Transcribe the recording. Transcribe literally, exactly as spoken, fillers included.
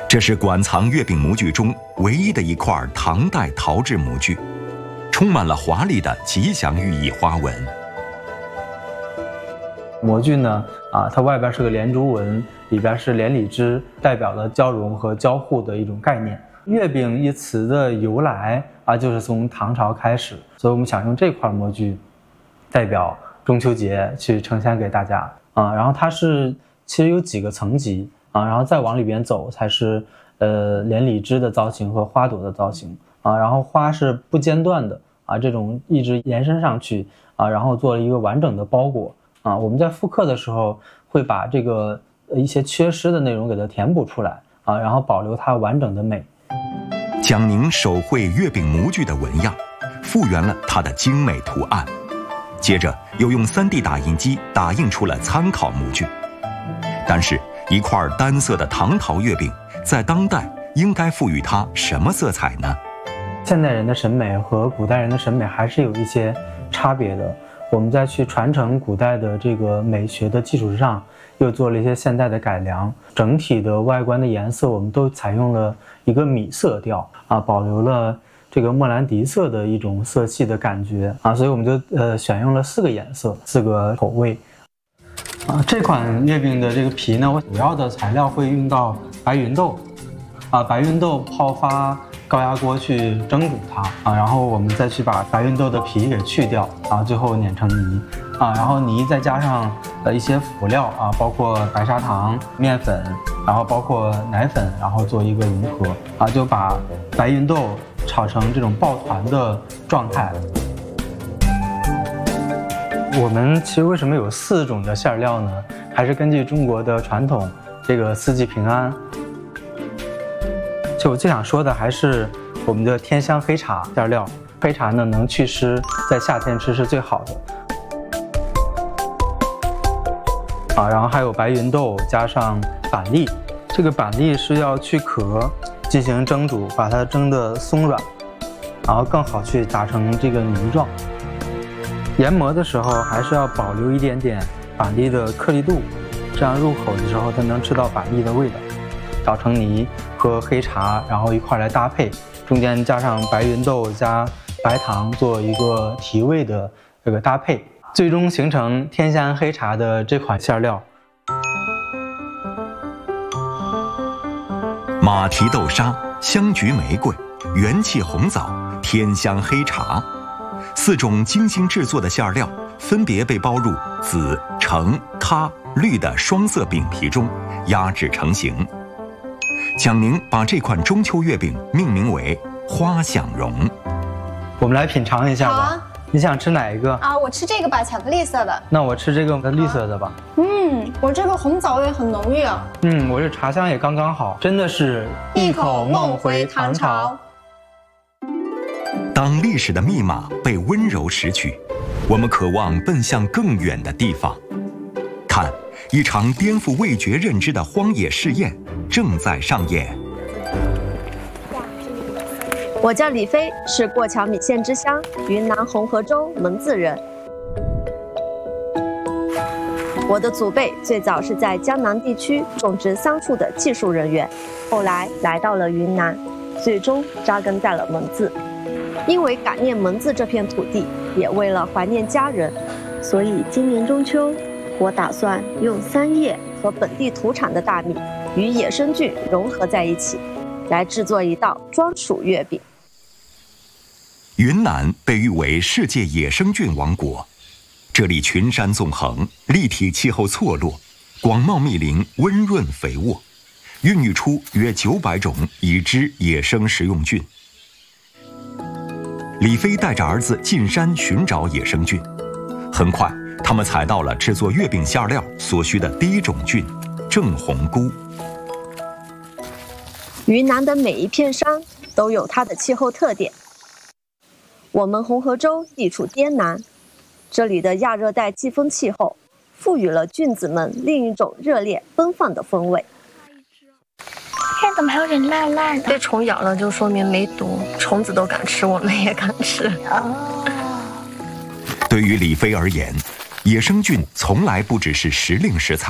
这是馆藏月饼模具中唯一的一块唐代陶制模具，充满了华丽的吉祥寓意花纹。 模具呢，啊，它外边是个连珠纹，里边是连理枝，代表了交融和交互的一种概念。月饼一词的由来啊，就是从唐朝开始，所以我们想用这块模具，代表中秋节去呈现给大家啊。然后它是其实有几个层级啊，然后再往里边走才是呃连理枝的造型和花朵的造型啊。然后花是不间断的啊，这种一直延伸上去啊，然后做了一个完整的包裹啊。我们在复刻的时候会把这个一些缺失的内容给它填补出来啊，然后保留它完整的美。 蒋宁手绘月饼模具的纹样，复原了它的精美图案，接着又用 三 D 打印机打印出了参考模具。但是一块单色的唐陶月饼在当代应该赋予它什么色彩呢？ 现代人的审美和古代人的审美还是有一些差别的，我们在去传承古代的这个美学的基础上，又做了一些现代的改良，整体的外观的颜色我们都采用了一个米色调啊，保留了这个莫兰迪色的一种色系的感觉啊，所以我们就呃选用了四个颜色，四个口味啊。这款月饼的这个皮呢，我主要的材料会用到白芸豆啊，白芸豆泡发高压锅去蒸煮它啊，然后我们再去把白芸豆的皮给去掉，然后最后碾成泥啊，然后泥再加上呃一些辅料啊，包括白砂糖、面粉，然后包括奶粉，然后做一个融合啊，就把白芸豆炒成这种抱团的状态。我们其实为什么有四种的馅料呢？还是根据中国的传统，这个四季平安。就我最想说的还是我们的天香黑茶馅料，黑茶呢能祛湿，在夏天吃是最好的。啊，然后还有白芸豆加上板栗，这个板栗是要去壳进行蒸煮，把它蒸得松软，然后更好去打成这个泥状。研磨的时候还是要保留一点点板栗的颗粒度，这样入口的时候它能吃到板栗的味道。捣成泥和黑茶，然后一块来搭配，中间加上白芸豆加白糖做一个提味的这个搭配，最终形成天香黑茶的这款馅料。 马蹄豆沙、香菊玫瑰、元气红枣、天香黑茶，四种精心制作的馅料分别被包入紫、橙、咖、绿的双色饼皮中，压制成型。蒋宁把这款中秋月饼命名为花享荣。 我们来品尝一下吧。好啊，你想吃哪一个啊？我吃这个吧，巧克力色的。 那我吃这个绿色的吧。 嗯，我这个红枣味很浓郁啊。 嗯，我这茶香也刚刚好，真的是一口梦回唐朝。 当历史的密码被温柔拾取，我们渴望奔向更远的地方。看，一场颠覆味觉认知的荒野试验正在上演。 我叫李飞，是过桥米线之乡云南红河州蒙自人。我的祖辈最早是在江南地区种植桑树的技术人员，后来来到了云南，最终扎根在了蒙自。因为感念蒙自这片土地，也为了怀念家人，所以今年中秋，我打算用三叶和本地土产的大米与野生菌融合在一起，来制作一道专属月饼。 云南被誉为世界野生菌王国，这里群山纵横，立体气候错落，广袤密林温润肥沃，孕育出约九百种已知野生食用菌。李飞带着儿子进山寻找野生菌，很快他们采到了制作月饼馅料所需的第一种菌——正红菇。 云南的每一片山都有它的气候特点。我们红河州地处滇南，这里的亚热带季风气候赋予了菌子们另一种热烈奔放的风味。 看怎么还有点烂烂的？被虫咬了就说明没毒，虫子都敢吃，我们也敢吃。哦。 对于李飞而言，野生菌从来不只是时令食材。